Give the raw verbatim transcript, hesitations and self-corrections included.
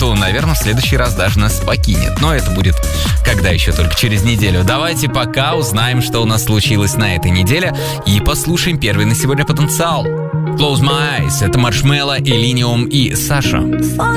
то, наверное, в следующий раз даже нас покинет. Но это будет когда еще, только через неделю. Давайте пока узнаем, что у нас случилось на этой неделе, и послушаем первый на сегодня потенциал. Close My Eyes — это Маршмелло, Illenium и Саша.